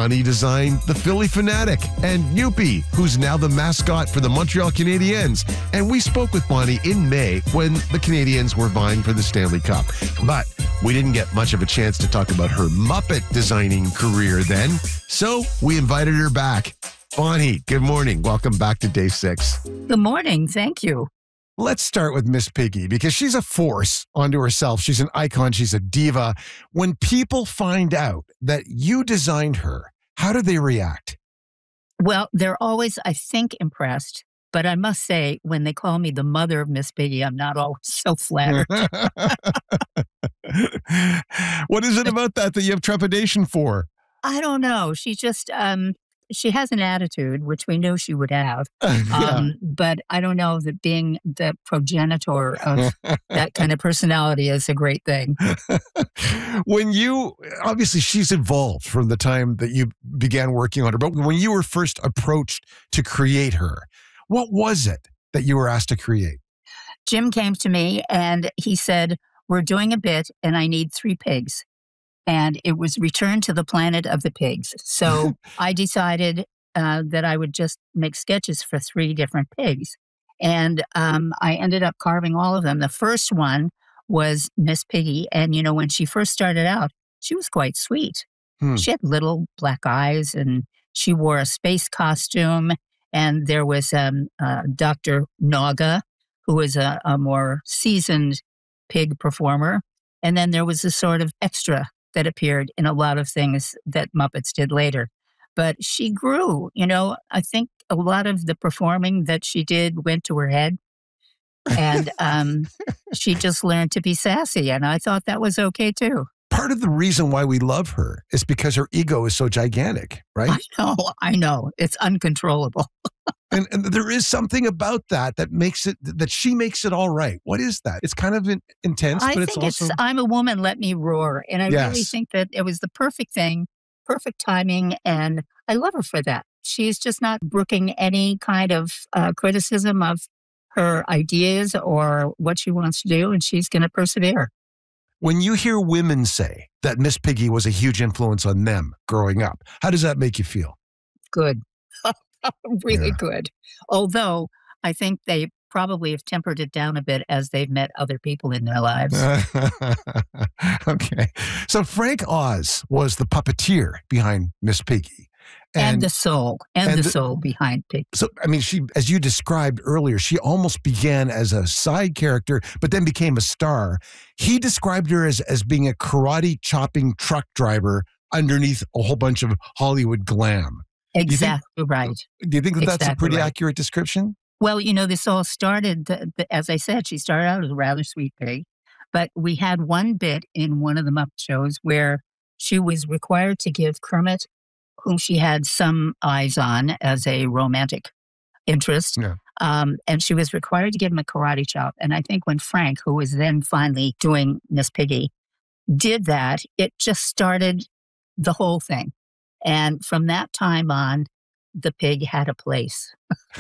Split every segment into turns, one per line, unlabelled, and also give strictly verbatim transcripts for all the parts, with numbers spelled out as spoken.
Bonnie designed the Philly Fanatic and Youppi, who's now the mascot for the Montreal Canadiens. And we spoke with Bonnie in May when the Canadiens were vying for the Stanley Cup. But we didn't get much of a chance to talk about her Muppet designing career then, so we invited her back. Bonnie, good morning. Welcome back to Day Six.
Good morning. Thank you.
Let's start with Miss Piggy because she's a force unto herself. She's an icon. She's a diva. When people find out that you designed her, how do they react?
Well, they're always, I think, impressed. But I must say, when they call me the mother of Miss Piggy, I'm not always so flattered.
What is it about that that you have trepidation for?
I don't know. She just, um, she has an attitude, which we knew she would have.
Yeah.
Um, but I don't know that being the progenitor of that kind of personality is a great thing.
When you, obviously she's evolved from the time that you began working on her, but when you were first approached to create her, what was it that you were asked to create?
Jim came to me and he said, we're doing a bit and I need three pigs. And it was Return to the Planet of the Pigs. So I decided uh, that I would just make sketches for three different pigs. And um, I ended up carving all of them. The first one was Miss Piggy. And, you know, when she first started out, she was quite sweet. Hmm. She had little black eyes and she wore a space costume. And there was um, uh, Doctor Naga, who was a, a more seasoned pig performer. And then there was a sort of extra that appeared in a lot of things that Muppets did later. But she grew, you know, I think a lot of the performing that she did went to her head. And um, she just learned to be sassy. And I thought that was okay, too.
Part of the reason why we love her is because her ego is so gigantic, right?
I know, I know. It's uncontrollable.
and, and there is something about that that makes it, that she makes it all right. What is that? It's kind of in, intense,
I
but it's
think
also...
it's, I'm a woman, let me roar. And I
Yes.
really think that it was the perfect thing, perfect timing, and I love her for that. She's just not brooking any kind of uh, criticism of her ideas or what she wants to do, and she's going to persevere.
When you hear women say that Miss Piggy was a huge influence on them growing up, how does that make you feel?
Good. Really
Yeah.
good. Although I think they probably have tempered it down a bit as they've met other people in their lives.
Okay. So Frank Oz was the puppeteer behind Miss Piggy.
And, and the soul, and, and the, the soul behind Piggy.
So, I mean, she, as you described earlier, she almost began as a side character, but then became a star. He described her as, as being a karate chopping truck driver underneath a whole bunch of Hollywood glam.
Exactly
do think,
right.
Do you think that
exactly
that's a pretty
right.
accurate description?
Well, you know, this all started, the, the, as I said, she started out as a rather sweet pig, but we had one bit in one of the Muppet shows where she was required to give Kermit, whom she had some eyes on as a romantic interest,
yeah.
um, and she was required to give him a karate chop. And I think when Frank, who was then finally doing Miss Piggy, did that, it just started the whole thing. And from that time on, the pig had a place.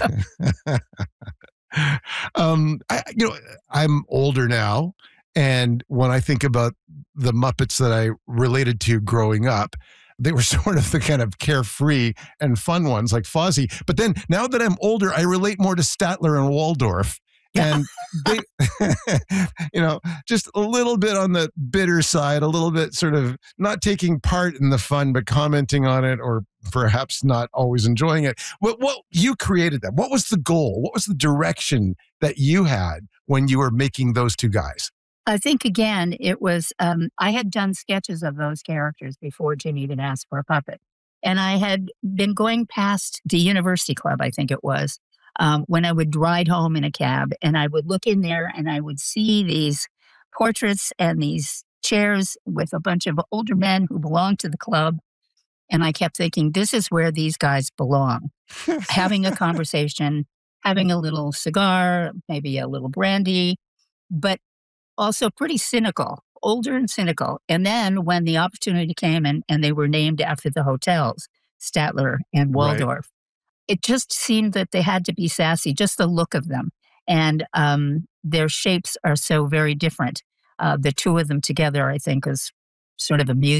um, I, you know, I'm older now, and when I think about the Muppets that I related to growing up, they were sort of the kind of carefree and fun ones like Fozzie. But then now that I'm older, I relate more to Statler and Waldorf. And they, you know, just a little bit on the bitter side, a little bit sort of not taking part in the fun, but commenting on it, or perhaps not always enjoying it. What, what you created that? What was the goal? What was the direction that you had when you were making those two guys?
I think, again, it was, um, I had done sketches of those characters before Jim even asked for a puppet. And I had been going past the University Club, I think it was, um, when I would ride home in a cab, and I would look in there and I would see these portraits and these chairs with a bunch of older men who belonged to the club. And I kept thinking, this is where these guys belong. Having a conversation, having a little cigar, maybe a little brandy, but also pretty cynical, older and cynical. And then when the opportunity came and, and they were named after the hotels, Statler and Waldorf, right. It just seemed that they had to be sassy, just the look of them. And um, their shapes are so very different. Uh, the two of them together, I think, is sort of amusing.